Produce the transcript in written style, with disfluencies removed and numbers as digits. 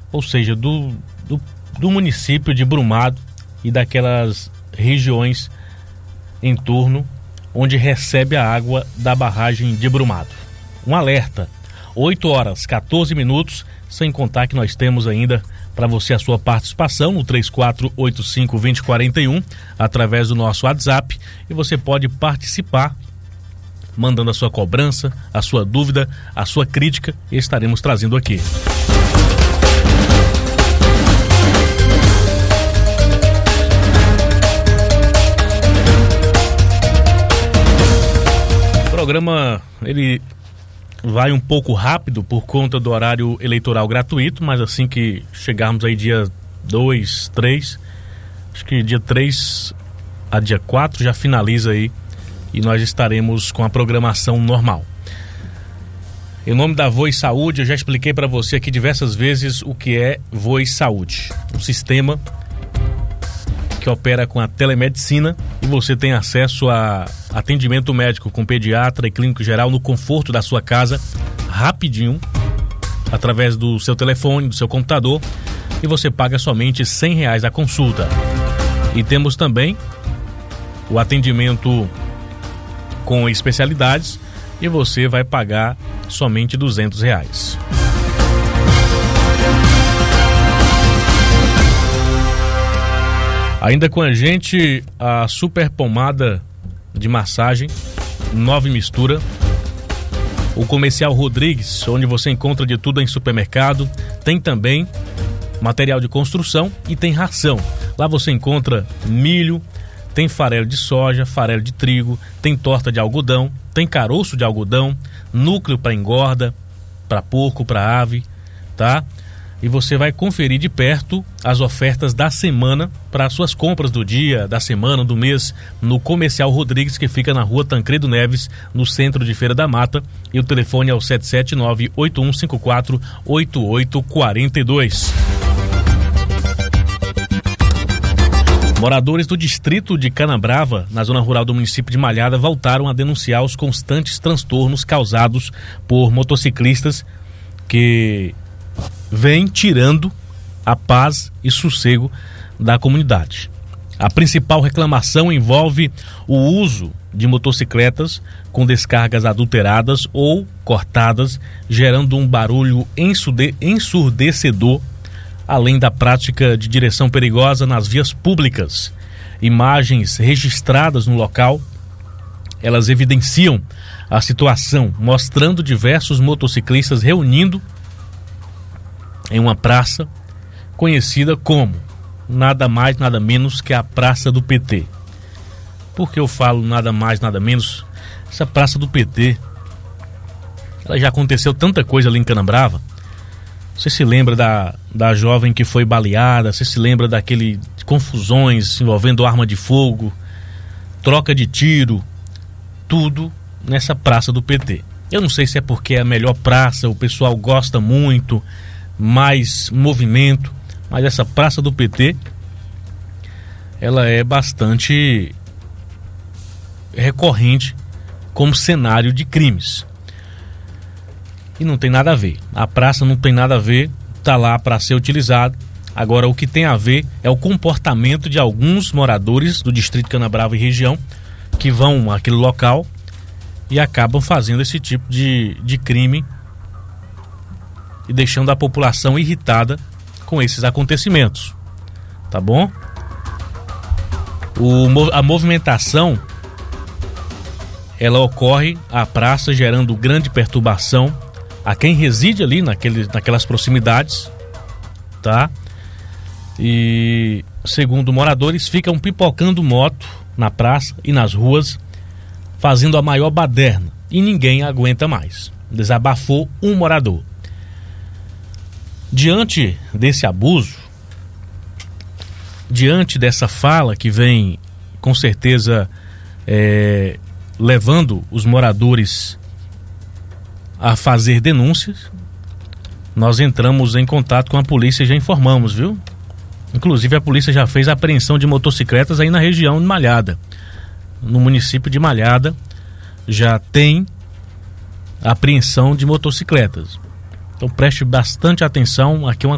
ou seja, do município de Brumado e daquelas regiões em torno onde recebe a água da barragem de Brumado. Um alerta, 8h14, sem contar que nós temos ainda para você a sua participação no 3485-2041 através do nosso WhatsApp, e você pode participar mandando a sua cobrança, a sua dúvida, a sua crítica, e estaremos trazendo aqui. O programa, ele vai um pouco rápido por conta do horário eleitoral gratuito, mas assim que chegarmos aí dia 2, 3, acho que dia 3 a dia 4 já finaliza aí e nós estaremos com a programação normal. Em nome da Voz Saúde, eu já expliquei para você aqui diversas vezes o que é Voz Saúde. Um sistema que opera com a telemedicina e você tem acesso a atendimento médico com pediatra e clínico geral no conforto da sua casa, rapidinho, através do seu telefone, do seu computador, e você paga somente R$100 a consulta. E temos também o atendimento com especialidades e você vai pagar somente R$200. Ainda com a gente, a super pomada de massagem, 9 mistura, o Comercial Rodrigues, onde você encontra de tudo em supermercado. Tem também material de construção e tem ração. Lá você encontra milho, tem farelo de soja, farelo de trigo, tem torta de algodão, tem caroço de algodão, núcleo para engorda, para porco, para ave, tá? E você vai conferir de perto as ofertas da semana para as suas compras do dia, da semana, do mês, no Comercial Rodrigues, que fica na Rua Tancredo Neves, no centro de Feira da Mata, e o telefone é o 779-8154-8842. Moradores do distrito de Canabrava, na zona rural do município de Malhada, voltaram a denunciar os constantes transtornos causados por motociclistas que vem tirando a paz e sossego da comunidade. A principal reclamação envolve o uso de motocicletas com descargas adulteradas ou cortadas, gerando um barulho ensurdecedor, além da prática de direção perigosa nas vias públicas. Imagens registradas no local, elas evidenciam a situação, mostrando diversos motociclistas reunindo em uma praça conhecida como nada mais, nada menos que a Praça do PT. Por que eu falo nada mais, nada menos? Essa Praça do PT, ela já aconteceu tanta coisa ali em Canabrava. Você se lembra da jovem que foi baleada? Você se lembra daquele confusões envolvendo arma de fogo, troca de tiro, tudo nessa Praça do PT. Eu não sei se é porque é a melhor praça, o pessoal gosta muito, mais movimento, mas essa Praça do PT, ela é bastante recorrente como cenário de crimes. E não tem nada a ver, a praça não tem nada a ver, tá lá para ser utilizado. Agora, o que tem a ver é o comportamento de alguns moradores do distrito de Canabrava e região que vão àquele local e acabam fazendo esse tipo de crime e deixando a população irritada com esses acontecimentos, tá bom? A movimentação, ela ocorre à praça, gerando grande perturbação a quem reside ali naquelas proximidades, tá? E segundo moradores, ficam pipocando moto na praça e nas ruas, fazendo a maior baderna, e ninguém aguenta mais. Desabafou um morador. Diante desse abuso, diante dessa fala que vem com certeza levando os moradores a fazer denúncias, nós entramos em contato com a polícia e já informamos, viu? Inclusive a polícia já fez a apreensão de motocicletas aí na região de Malhada. No município de Malhada já tem apreensão de motocicletas. Então preste bastante atenção, aqui é uma